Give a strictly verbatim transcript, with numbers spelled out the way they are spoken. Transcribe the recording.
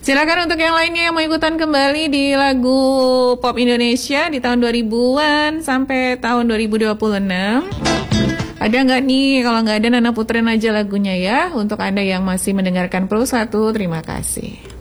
Silakan untuk yang lainnya yang mau ikutan kembali di lagu pop Indonesia di tahun dua ribuan sampai tahun dua ribu dua puluh enam. Ada nggak nih? Kalau nggak ada, Nana puterin aja lagunya ya. Untuk Anda yang masih mendengarkan Pro satu, terima kasih.